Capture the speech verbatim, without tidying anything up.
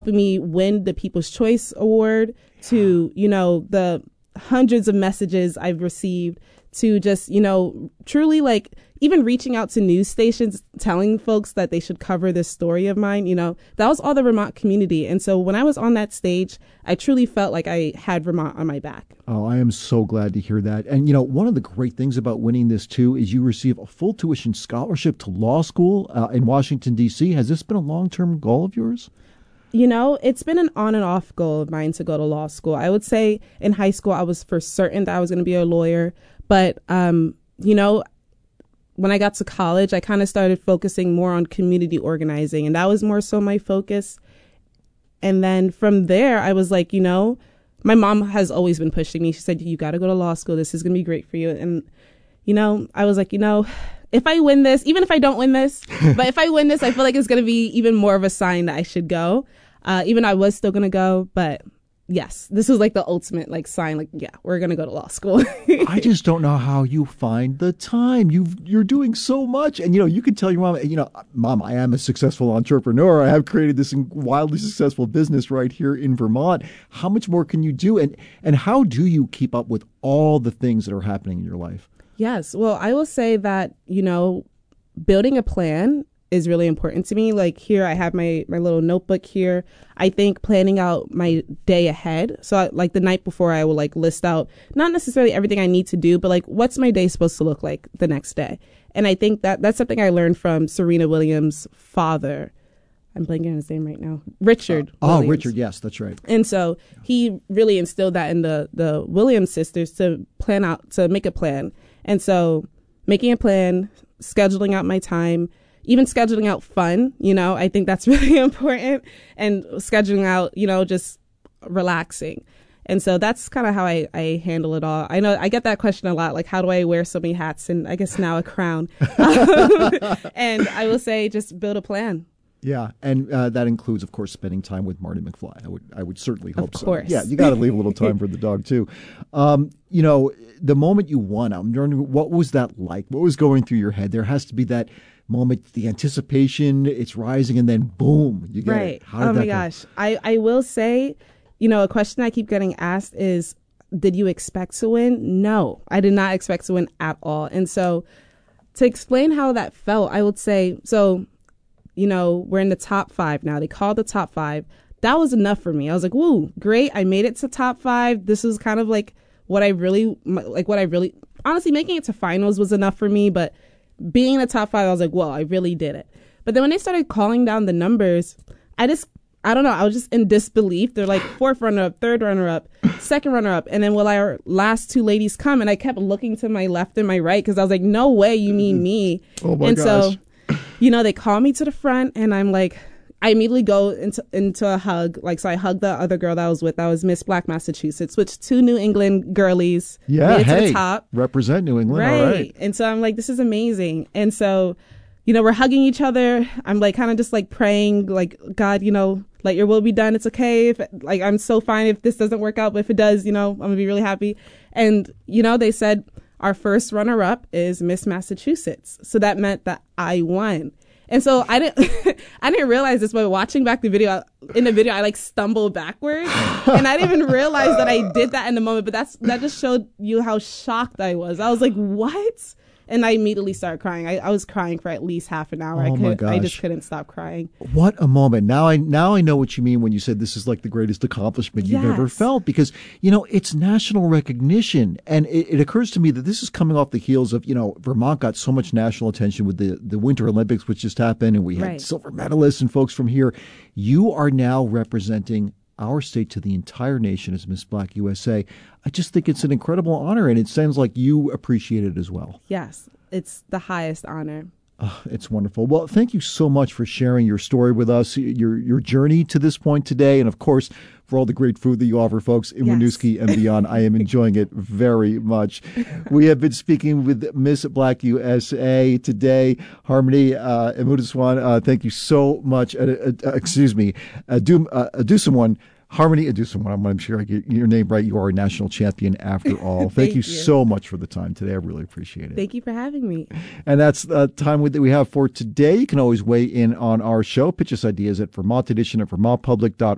me win the People's Choice Award, to, you know, the hundreds of messages I've received, to just, you know, truly like even reaching out to news stations, telling folks that they should cover this story of mine. You know, that was all the Vermont community. And so when I was on that stage, I truly felt like I had Vermont on my back. Oh, I am so glad to hear that. And, you know, one of the great things about winning this, too, is you receive a full tuition scholarship to law school uh, in Washington, D C. Has this been a long-term goal of yours? You know, it's been an on and off goal of mine to go to law school. I would say in high school, I was for certain that I was going to be a lawyer. But, um, you know, when I got to college, I kind of started focusing more on community organizing. And that was more so my focus. And then from there, I was like, you know, my mom has always been pushing me. She said, you got to go to law school. This is going to be great for you. And, you know, I was like, you know, if I win this, even if I don't win this, but if I win this, I feel like it's going to be even more of a sign that I should go. Uh, even I was still going to go. But yes, this was like the ultimate like sign, like, yeah, we're going to go to law school. I just don't know how you find the time. You've, you're doing so much. And, you know, you could tell your mom, you know, Mom, I am a successful entrepreneur. I have created this wildly successful business right here in Vermont. How much more can you do? And, and how do you keep up with all the things that are happening in your life? Yes. Well, I will say that, you know, building a plan is really important to me. Like here, I have my, my little notebook here. I think planning out my day ahead. So I, like the night before, I will like list out not necessarily everything I need to do, but like what's my day supposed to look like the next day. And I think that that's something I learned from Serena Williams' father. I'm blanking on his name right now. Richard. Uh, Williams. Oh, Richard. Yes, that's right. And so he really instilled that in the, the Williams sisters to plan out, to make a plan. And so making a plan, scheduling out my time, even scheduling out fun, you know, I think that's really important, and scheduling out, you know, just relaxing. And so that's kind of how I, I handle it all. I know I get that question a lot, like, how do I wear so many hats? And I guess now a crown. And I will say, just build a plan. Yeah, and uh, that includes, of course, spending time with Marty McFly. I would, I would certainly hope so. Of course. Yeah, you got to leave a little time for the dog too. Um, you know, the moment you won, I'm wondering, what was that like? What was going through your head? There has to be that moment, the anticipation, it's rising, and then boom, you get right. it. How did oh that my go? gosh, I, I will say, you know, a question I keep getting asked is, did you expect to win? No, I did not expect to win at all. And so, to explain how that felt, I would say, so. You know, we're in the top five now. They called the top five. That was enough for me. I was like, woo, great. I made it to top five. This is kind of like what I really, like what I really, honestly, making it to finals was enough for me. But being in the top five, I was like, whoa, I really did it. But then when they started calling down the numbers, I just, I don't know. I was just in disbelief. They're like fourth runner up, third runner up, second runner up. And then will our last two ladies come? And I kept looking to my left and my right because I was like, no way, you mean me. Oh my and gosh. so, you know, they call me to the front and I'm like, I immediately go into into a hug. Like, so I hugged the other girl that I was with. That was Miss Black Massachusetts, which two New England girlies yeah, made it hey, to the top. Represent New England. Right. All right. And so I'm like, this is amazing. And so, you know, we're hugging each other. I'm like, kind of just like praying, like, God, you know, let your will be done. It's okay. If like, I'm so fine if this doesn't work out, but if it does, you know, I'm gonna be really happy. And, you know, they said our first runner up is Miss Massachusetts. So that meant that I won. And so I didn't, I didn't realize this, but watching back the video, in the video, I like stumbled backwards, and I didn't even realize that I did that in the moment. But that's that just showed you how shocked I was. I was like, "What?" And I immediately started crying. I, I was crying for at least half an hour. Oh I my could, gosh. I just couldn't stop crying. What a moment. Now I now I know what you mean when you said this is like the greatest accomplishment you've Yes. ever felt, because, you know, it's national recognition. And it, it occurs to me that this is coming off the heels of, you know, Vermont got so much national attention with the, the Winter Olympics, which just happened, and we had Right. silver medalists and folks from here. You are now representing our state to the entire nation as Miss Black U S A. I just think it's an incredible honor, and it sounds like you appreciate it as well. Yes, it's the highest honor. Oh, it's wonderful. Well, thank you so much for sharing your story with us, your your journey to this point today, and of course, for all the great food that you offer folks in Yes. Winooski and beyond. I am enjoying it very much. We have been speaking with Miss Black U S A today. Harmony uh, Imudaswan, uh, thank you so much. Uh, uh, uh, excuse me, Adum, uh, Adusawan. Harmony Adusawan, I'm sure I get your name right. You are a national champion after all. Thank, Thank you, you so much for the time today. I really appreciate it. Thank you for having me. And that's the time that we have for today. You can always weigh in on our show. Pitch us ideas at Vermont Edition at vermont public dot org.